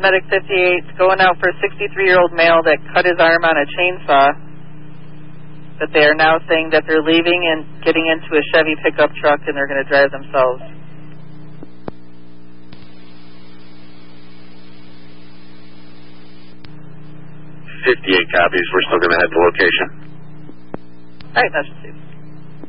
Medic 58 going out for a 63-year-old male that cut his arm on a chainsaw. But they are now saying that they're leaving and getting into a Chevy pickup truck and they're going to drive themselves. 58 copies. We're still going to head to location. All right, that's